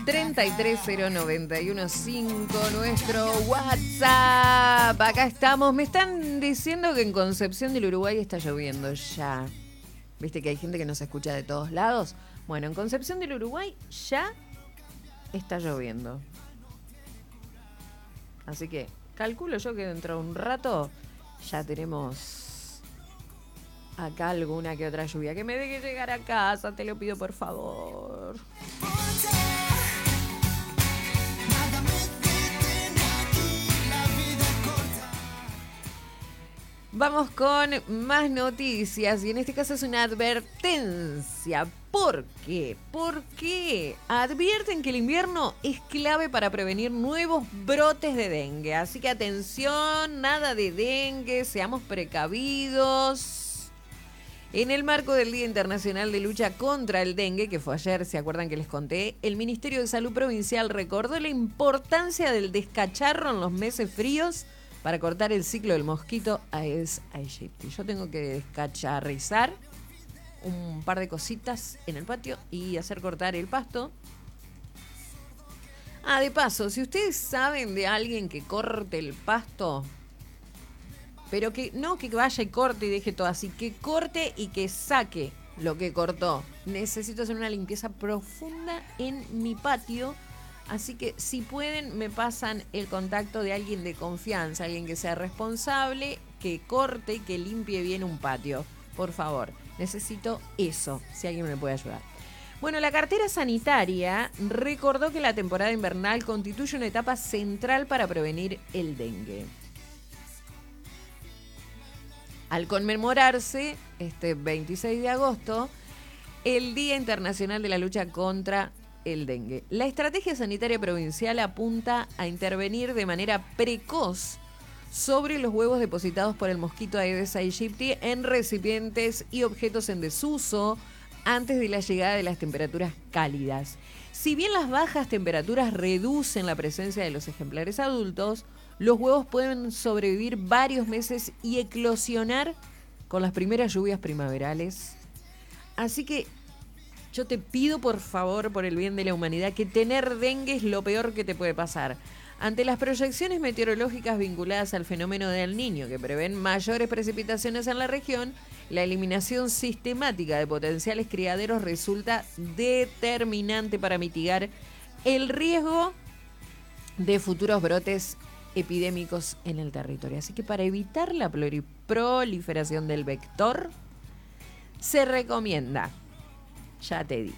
3309115, nuestro WhatsApp. Acá estamos. Me están diciendo que en Concepción del Uruguay está lloviendo ya. ¿Viste que hay gente que nos escucha de todos lados? Bueno, en Concepción del Uruguay ya está lloviendo. Así que calculo yo que dentro de un rato ya tenemos acá alguna que otra lluvia. Que me deje llegar a casa, te lo pido por favor. Vamos con más noticias y en este caso es una advertencia. ¿Por qué? Porque advierten que el invierno es clave para prevenir nuevos brotes de dengue. Así que atención, nada de dengue, seamos precavidos. En el marco del Día Internacional de Lucha contra el Dengue, que fue ayer, ¿se acuerdan que les conté? El Ministerio de Salud Provincial recordó la importancia del descacharro en los meses fríos para cortar el ciclo del mosquito Aedes aegypti. Yo tengo que descacharrizar un par de cositas en el patio y hacer cortar el pasto. Ah, de paso, si ustedes saben de alguien que corte el pasto, pero que no que vaya y corte y deje todo así, que corte y que saque lo que cortó. Necesito hacer una limpieza profunda en mi patio. Así que si pueden me pasan el contacto de alguien de confianza, alguien que sea responsable, que corte y que limpie bien un patio. Por favor, necesito eso, si alguien me puede ayudar. Bueno, la cartera sanitaria recordó que la temporada invernal constituye una etapa central para prevenir el dengue. Al conmemorarse este 26 de agosto, el Día Internacional de la Lucha contra el dengue. La estrategia sanitaria provincial apunta a intervenir de manera precoz sobre los huevos depositados por el mosquito Aedes aegypti en recipientes y objetos en desuso antes de la llegada de las temperaturas cálidas. Si bien las bajas temperaturas reducen la presencia de los ejemplares adultos, los huevos pueden sobrevivir varios meses y eclosionar con las primeras lluvias primaverales. Así que yo te pido, por favor, por el bien de la humanidad, que tener dengue es lo peor que te puede pasar. Ante las proyecciones meteorológicas vinculadas al fenómeno del Niño, que prevén mayores precipitaciones en la región, la eliminación sistemática de potenciales criaderos resulta determinante para mitigar el riesgo de futuros brotes epidémicos en el territorio. Así que para evitar la proliferación del vector, se recomienda, ya te digo,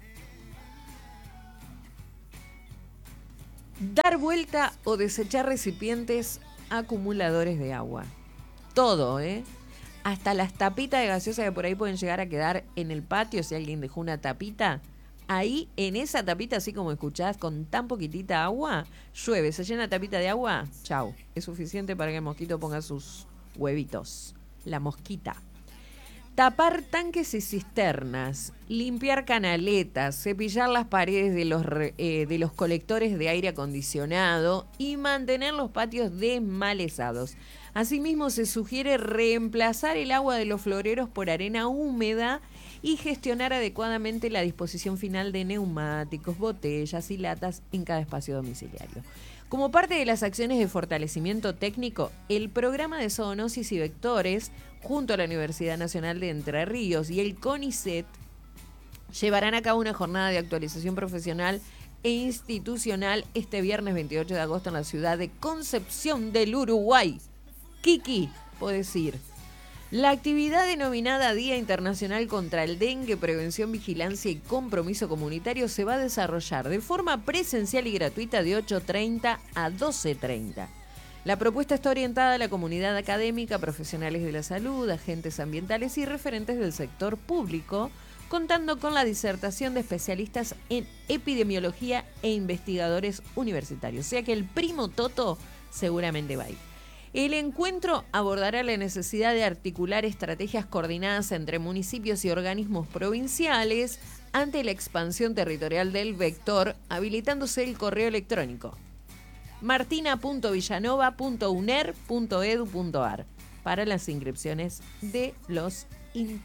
dar vuelta o desechar recipientes acumuladores de agua. Todo, hasta las tapitas de gaseosa que por ahí pueden llegar a quedar en el patio si alguien dejó una tapita. Ahí, en esa tapita, así como escuchás, con tan poquitita agua, llueve, se llena la tapita de agua, chau. Es suficiente para que el mosquito ponga sus huevitos. La mosquita. Tapar tanques y cisternas, limpiar canaletas, cepillar las paredes de los colectores de aire acondicionado y mantener los patios desmalezados. Asimismo, se sugiere reemplazar el agua de los floreros por arena húmeda y gestionar adecuadamente la disposición final de neumáticos, botellas y latas en cada espacio domiciliario. Como parte de las acciones de fortalecimiento técnico, el programa de zoonosis y vectores, junto a la Universidad Nacional de Entre Ríos y el CONICET, llevarán a cabo una jornada de actualización profesional e institucional este viernes 28 de agosto en la ciudad de Concepción del Uruguay. Kiki, puedo decir. La actividad denominada Día Internacional contra el Dengue, Prevención, Vigilancia y Compromiso Comunitario se va a desarrollar de forma presencial y gratuita de 8:30 a 12:30. La propuesta está orientada a la comunidad académica, profesionales de la salud, agentes ambientales y referentes del sector público, contando con la disertación de especialistas en epidemiología e investigadores universitarios. O sea que el primo Toto seguramente va a ir. El encuentro abordará la necesidad de articular estrategias coordinadas entre municipios y organismos provinciales ante la expansión territorial del vector, habilitándose el correo electrónico martina.villanova.uner.edu.ar para las inscripciones de los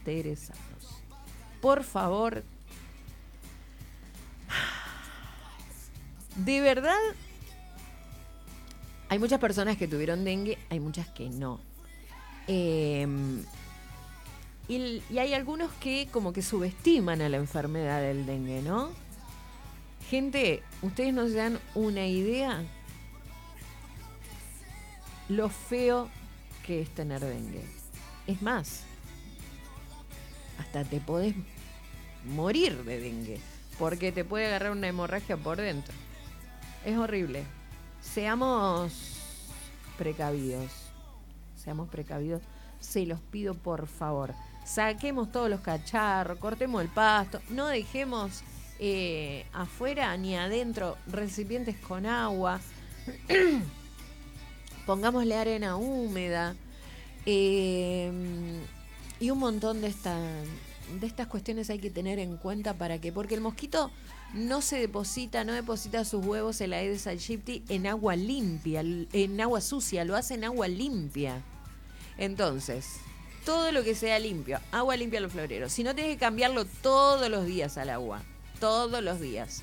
interesados. Por favor, De verdad, hay muchas personas que tuvieron dengue, hay muchas que no. Y hay algunos que como que subestiman a la enfermedad del dengue, ¿no? Gente, ustedes no se dan una idea lo feo que es tener dengue. Es más, hasta te podés morir de dengue, porque te puede agarrar una hemorragia por dentro. Es horrible. Seamos precavidos. Seamos precavidos. Se los pido por favor. Saquemos todos los cacharros, cortemos el pasto, no dejemos afuera ni adentro recipientes con agua. Pongámosle arena húmeda y un montón de estas cuestiones hay que tener en cuenta para que, porque el mosquito no deposita sus huevos en la Aedes aegypti en agua limpia, en agua sucia, lo hace en agua limpia. Entonces, todo lo que sea limpio, agua limpia a los floreros. Si no, tienes que cambiarlo todos los días al agua, todos los días.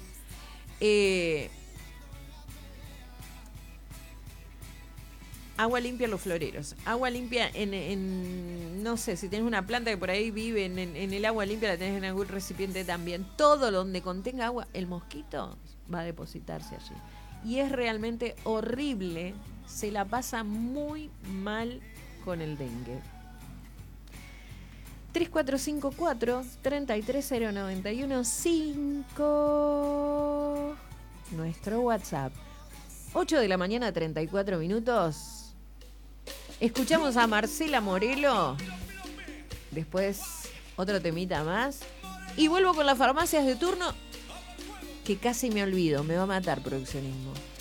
Agua limpia a los floreros. Agua limpia no sé, si tienes una planta que por ahí vive en el agua limpia, la tenés en algún recipiente también. Todo donde contenga agua, el mosquito va a depositarse allí. Y es realmente horrible, se la pasa muy mal con el dengue. 3454-330915. Nuestro WhatsApp. 8 de la mañana, 34 minutos. Escuchamos a Marcela Morelo. Después otro temita más. Y vuelvo con las farmacias de turno, que casi me olvido. Me va a matar produccionismo.